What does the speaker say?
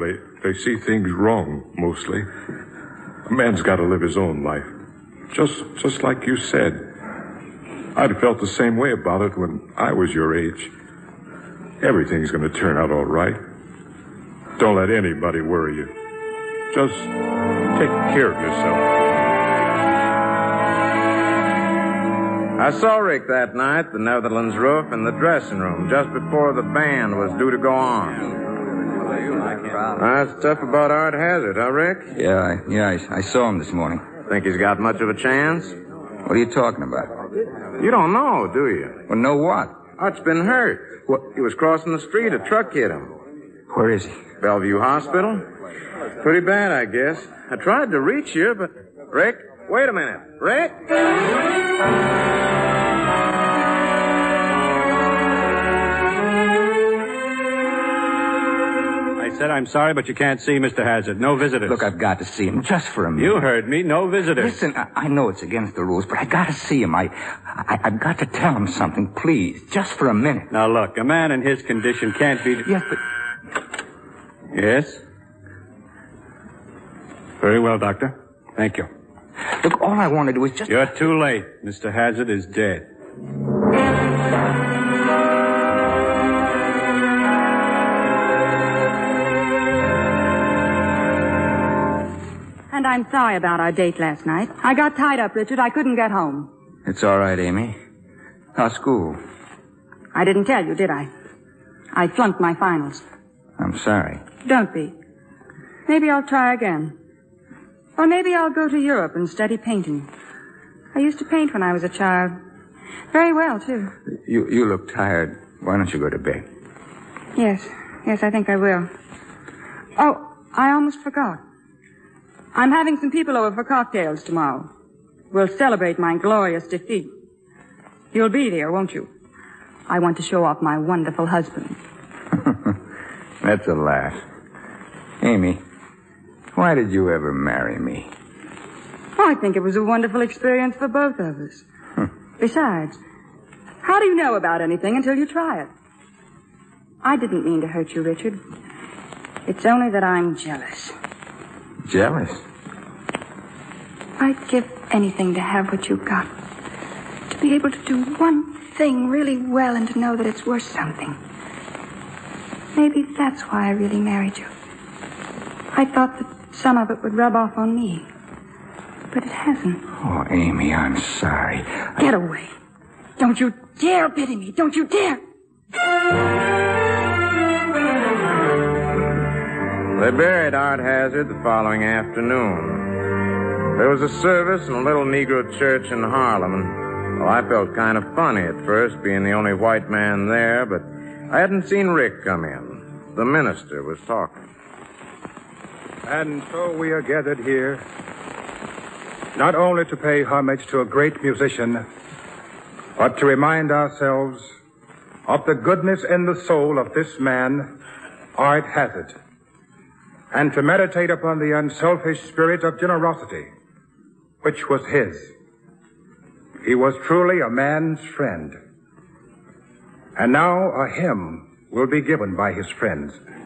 they see things wrong, mostly. A man's got to live his own life. Just like you said. I'd felt the same way about it when I was your age. Everything's going to turn out all right. Don't let anybody worry you. Just take care of yourself. I saw Rick that night at the Netherlands roof in the dressing room just before the band was due to go on. That's tough about Art Hazard, huh, Rick? Yeah, I saw him this morning. Think he's got much of a chance? What are you talking about? You don't know, do you? Well, know what? Art's been hurt. What? He was crossing the street. A truck hit him. Where is he? Bellevue Hospital. Pretty bad, I guess. I tried to reach you, but... Rick? Wait a minute. Rick? I said I'm sorry, but you can't see Mr. Hazard. No visitors. Look, I've got to see him just for a minute. You heard me. No visitors. Listen, I know it's against the rules, but I got to see him. I've got to tell him something, please, just for a minute. Now, look, a man in his condition can't be... Yes, but... Yes? Very well, Doctor. Thank you. Look, all I want to do is just... You're too late. Mr. Hazard is dead. And I'm sorry about our date last night. I got tied up, Richard. I couldn't get home. It's all right, Amy. How's school? I didn't tell you, did I? I flunked my finals. I'm sorry. Don't be. Maybe I'll try again. Or maybe I'll go to Europe and study painting. I used to paint when I was a child. Very well, too. You look tired. Why don't you go to bed? Yes, I think I will. Oh, I almost forgot. I'm having some people over for cocktails tomorrow. We'll celebrate my glorious defeat. You'll be there, won't you? I want to show off my wonderful husband. That's a laugh. Amy, why did you ever marry me? I think it was a wonderful experience for both of us. Besides, how do you know about anything until you try it? I didn't mean to hurt you, Richard. It's only that I'm jealous. Jealous? I'd give anything to have what you've got. To be able to do one thing really well and to know that it's worth something. Maybe that's why I really married you. I thought that some of it would rub off on me. But it hasn't. Oh, Amy, I'm sorry. Get away. Don't you dare pity me. Don't you dare. They buried Art Hazard the following afternoon. There was a service in a little Negro church in Harlem, and well, I felt kind of funny at first, being the only white man there, but I hadn't seen Rick come in. The minister was talking. And so we are gathered here, not only to pay homage to a great musician, but to remind ourselves of the goodness in the soul of this man, Art Hazard, and to meditate upon the unselfish spirit of generosity which was his. He was truly a man's friend. And now a hymn will be given by his friends.